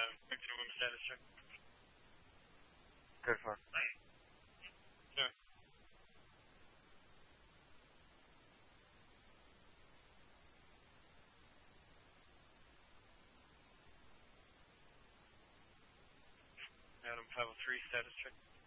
room status check. Good for. Sure. Adam 503 status check.